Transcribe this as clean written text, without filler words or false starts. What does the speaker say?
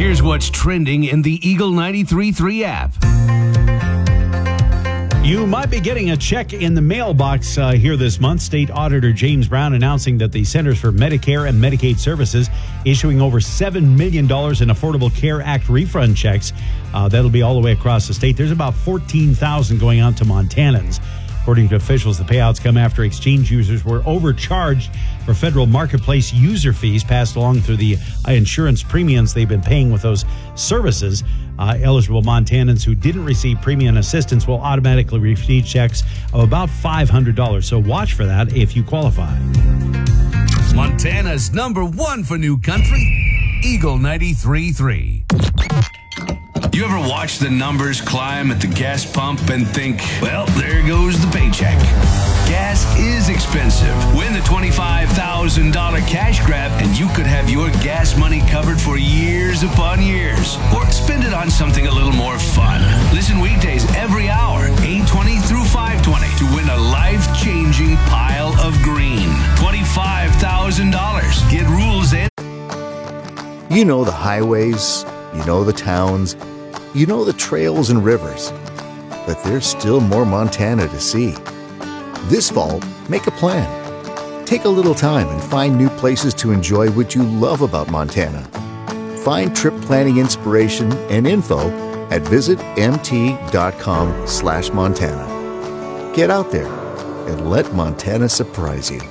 Here's what's trending in the Eagle 93.3 app. You might be getting a check in the mailbox here this month. State Auditor James Brown announcing that the Centers for Medicare and Medicaid Services issuing over $7 million in Affordable Care Act refund checks. That'll be all the way across the state. There's about 14,000 going on to Montanans. According to officials, the payouts come after exchange users were overcharged for federal marketplace user fees passed along through the insurance premiums they've been paying with those services. Eligible Montanans who didn't receive premium assistance will automatically receive checks of about $500. So watch for that if you qualify. Montana's number one for new country, Eagle 93.3. You ever watch the numbers climb at the gas pump and think, well, there goes the paycheck? Gas is expensive. Win the $25,000 cash grab and you could have your gas money covered for years upon years. Or spend it on something a little more fun. Listen weekdays every hour, 8:20 through 5:20 to win a life-changing pile of green. $25,000. Get rules in. You know the highways, you know the towns, you know the trails and rivers, but there's still more Montana to see. This fall, make a plan. Take a little time and find new places to enjoy what you love about Montana. Find trip planning inspiration and info at visitmt.com/Montana. Get out there and let Montana surprise you.